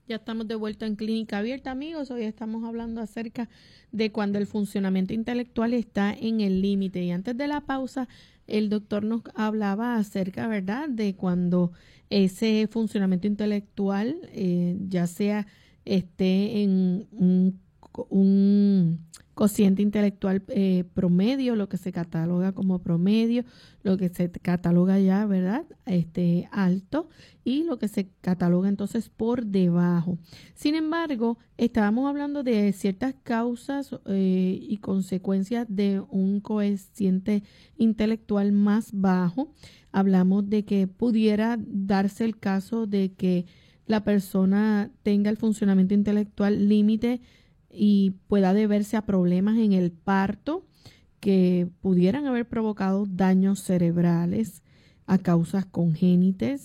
Ya estamos de vuelta en Clínica Abierta, amigos. Hoy estamos hablando acerca de cuando el funcionamiento intelectual está en el límite. Y antes de la pausa, el doctor nos hablaba acerca, ¿verdad?, de cuando ese funcionamiento intelectual, ya sea esté en un cociente intelectual promedio, lo que se cataloga como promedio, lo que se cataloga ya, ¿verdad?, alto, y lo que se cataloga entonces por debajo. Sin embargo, estábamos hablando de ciertas causas y consecuencias de un cociente intelectual más bajo. Hablamos de que pudiera darse el caso de que la persona tenga el funcionamiento intelectual límite y pueda deberse a problemas en el parto que pudieran haber provocado daños cerebrales a causas congénitas,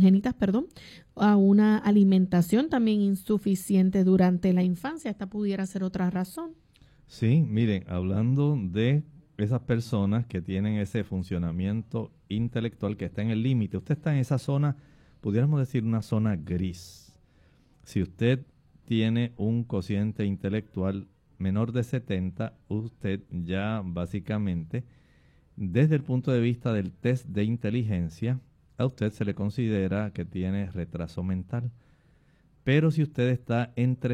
a una alimentación también insuficiente durante la infancia. Esta pudiera ser otra razón. Sí, miren, hablando de esas personas que tienen ese funcionamiento intelectual que está en el límite, usted está en esa zona, pudiéramos decir una zona gris. Si usted tiene un cociente intelectual menor de 70, usted ya básicamente, desde el punto de vista del test de inteligencia, a usted se le considera que tiene retraso mental. Pero si usted está entre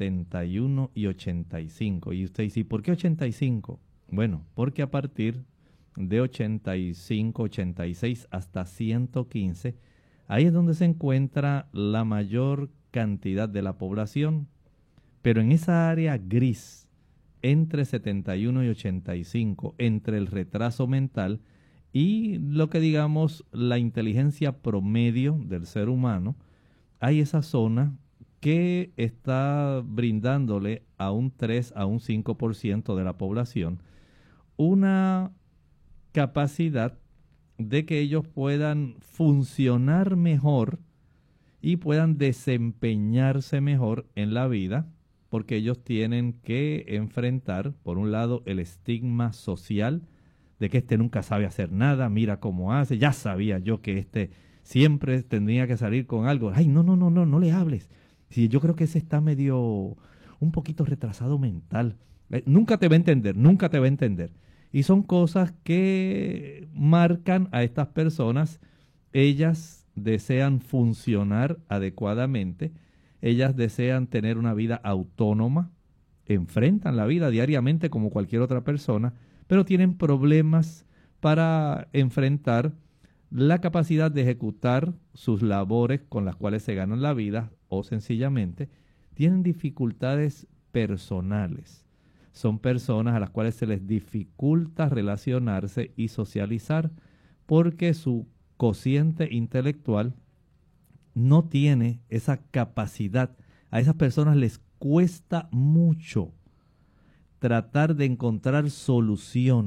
71 y 85, y usted dice, ¿por qué 85? Bueno, porque a partir de 85, 86 hasta 115, ahí es donde se encuentra la mayor cantidad de la población. Pero en esa área gris, entre 71 y 85, entre el retraso mental y lo que digamos la inteligencia promedio del ser humano, hay esa zona que está brindándole a un 3 a un 5% de la población una capacidad de que ellos puedan funcionar mejor y puedan desempeñarse mejor en la vida, porque ellos tienen que enfrentar, por un lado, el estigma social de que este nunca sabe hacer nada, mira cómo hace, ya sabía yo que este siempre tendría que salir con algo. Ay, no le hables. Sí, yo creo que ese está medio, un poquito retrasado mental. Nunca te va a entender, nunca te va a entender. Y son cosas que marcan a estas personas. Ellas desean funcionar adecuadamente, ellas desean tener una vida autónoma, enfrentan la vida diariamente como cualquier otra persona, pero tienen problemas para enfrentar la capacidad de ejecutar sus labores con las cuales se ganan la vida, o sencillamente tienen dificultades personales. Son personas a las cuales se les dificulta relacionarse y socializar porque su cociente intelectual no tiene esa capacidad. A esas personas les cuesta mucho tratar de encontrar soluciones